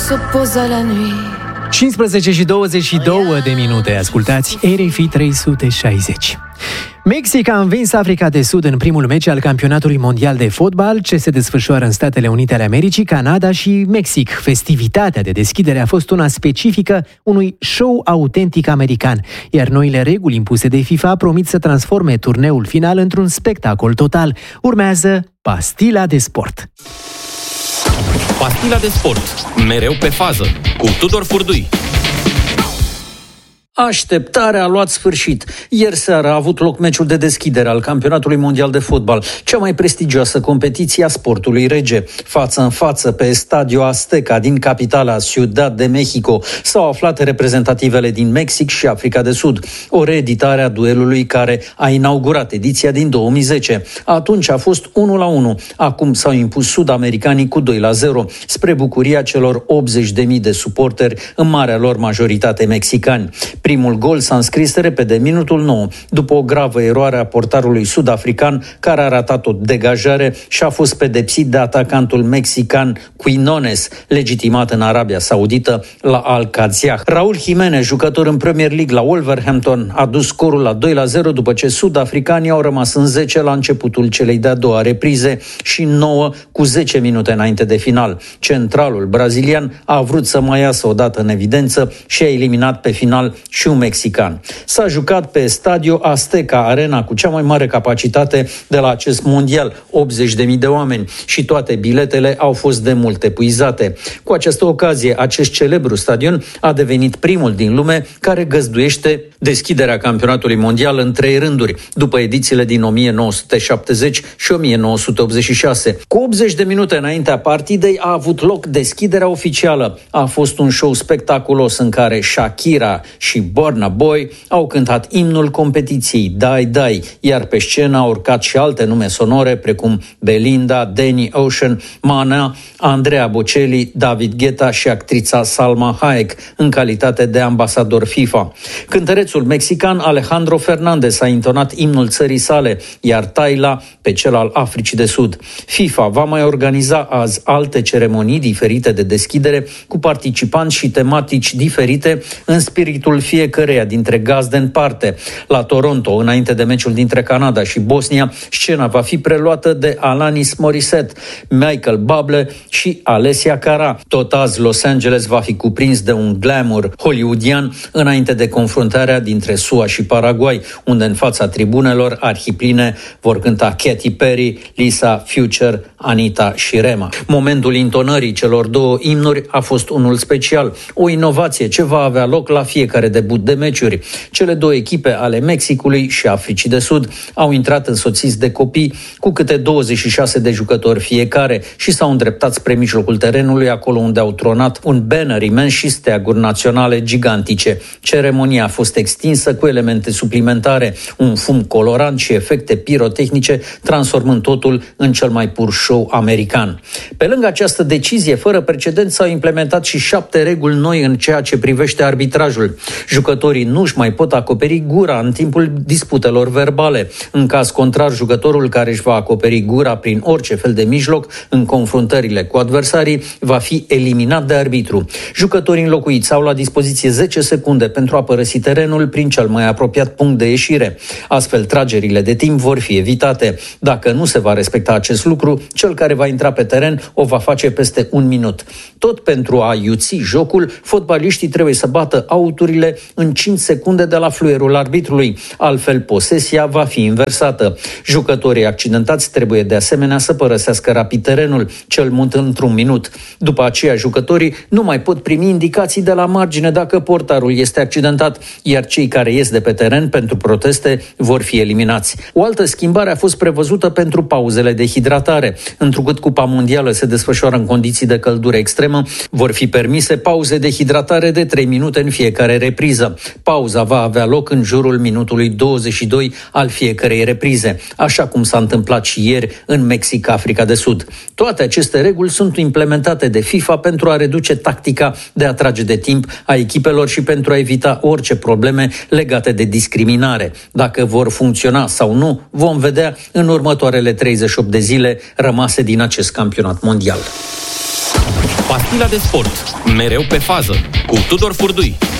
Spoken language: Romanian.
s'oppose à la nuit. 15 și 22 de minute, ascultați RFI 360. Mexic a învins Africa de Sud în primul meci al campionatului mondial de fotbal ce se desfășoară în Statele Unite ale Americii, Canada și Mexic. Festivitatea de deschidere a fost una specifică unui show autentic american, iar noile reguli impuse de FIFA promit să transforme turneul final într-un spectacol total. Urmează Pastila de Sport. Pastila de Sport, mereu pe fază, cu Tudor Furdui. Așteptarea a luat sfârșit. Ieri seara a avut loc meciul de deschidere al campionatului mondial de fotbal, cea mai prestigioasă competiție a sportului rege. Față în față, pe Estadio Azteca din capitala Ciudad de Mexico, s-au aflat reprezentativele din Mexic și Africa de Sud, o reeditare a duelului care a inaugurat ediția din 2010. Atunci a fost 1-1, acum s-au impus sud-americanii cu 2-0, spre bucuria celor 80.000 de suporteri, în marea lor majoritate mexicani. Primul gol s-a înscris repede, minutul 9, după o gravă eroare a portarului sud-african, care a ratat o degajare și a fost pedepsit de atacantul mexican Quinones, legitimat în Arabia Saudită la Al-Qadsiah. Raul Jimenez, jucător în Premier League la Wolverhampton, a dus scorul la 2-0 după ce sud-africanii au rămas în 10 la începutul celei de-a doua reprize și 9 cu 10 minute înainte de final. Centralul brazilian a vrut să mai iasă odată în evidență și a eliminat pe final și un mexican. S-a jucat pe Estadio Azteca, arena cu cea mai mare capacitate de la acest mondial, 80.000 de oameni, și toate biletele au fost de mult epuizate. Cu această ocazie, acest celebru stadion a devenit primul din lume care găzduiește deschiderea campionatului mondial în 3 rânduri, după edițiile din 1970 și 1986. Cu 80 de minute înaintea partidei a avut loc deschiderea oficială. A fost un show spectaculos în care Shakira și Burna Boy au cântat imnul competiției Die Die, iar pe scenă au urcat și alte nume sonore precum Belinda, Danny Ocean, Mana, Andrea Bocelli, David Guetta și actrița Salma Hayek în calitate de ambasador FIFA. Cântărețul mexican Alejandro Fernández a intonat imnul țării sale, iar Tayla pe cel al Africii de Sud. FIFA va mai organiza azi alte ceremonii diferite de deschidere cu participanți și tematici diferite în spiritul fiecăreia dintre gazde în parte. La Toronto, înainte de meciul dintre Canada și Bosnia, scena va fi preluată de Alanis Morissette, Michael Bublé și Alessia Cara. Tot azi, Los Angeles va fi cuprins de un glamour hollywoodian înainte de confruntarea dintre SUA și Paraguay, unde în fața tribunelor arhipline vor cânta Katy Perry, Lisa, Future, Anita și Rema. Momentul intonării celor două imnuri a fost unul special, o inovație ce va avea loc la fiecare debut de meciuri. Cele două echipe ale Mexicului și Africii de Sud au intrat însoțiți de copii cu câte 26 de jucători fiecare și s-au îndreptat spre mijlocul terenului, acolo unde au tronat un banner imens și steaguri naționale gigantice. Ceremonia a fost extinsă cu elemente suplimentare, un fum colorant și efecte pirotehnice, transformând totul în cel mai pur show american. Pe lângă această decizie fără precedent, s-au implementat și 7 reguli noi în ceea ce privește arbitrajul. Jucătorii nu își mai pot acoperi gura în timpul disputelor verbale. În caz contrar, jucătorul care își va acoperi gura prin orice fel de mijloc în confruntările cu adversarii va fi eliminat de arbitru. Jucătorii înlocuiți au la dispoziție 10 secunde pentru a părăsi terenul prin cel mai apropiat punct de ieșire. Astfel, tragerile de timp vor fi evitate. Dacă nu se va respecta acest lucru, cel care va intra pe teren o va face peste 1 minut. Tot pentru a iuți jocul, fotbaliștii trebuie să bată auturile în 5 secunde de la fluierul arbitrului, altfel posesia va fi inversată. Jucătorii accidentați trebuie de asemenea să părăsească rapid terenul, cel mult într-1 minut. După aceea, jucătorii nu mai pot primi indicații de la margine dacă portarul este accidentat, iar cei care ies de pe teren pentru proteste vor fi eliminați. O altă schimbare a fost prevăzută pentru pauzele de hidratare. Întrucât Cupa Mondială se desfășoară în condiții de căldură extremă, vor fi permise pauze de hidratare de 3 minute în fiecare repriză. Pauza va avea loc în jurul minutului 22 al fiecărei reprize, așa cum s-a întâmplat și ieri în Mexic, Africa de Sud. Toate aceste reguli sunt implementate de FIFA pentru a reduce tactica de a trage de timp a echipelor și pentru a evita orice probleme legate de discriminare. Dacă vor funcționa sau nu, vom vedea în următoarele 38 de zile rămase din acest campionat mondial. Pastila de sport, mereu pe fază, cu Tudor Furdui.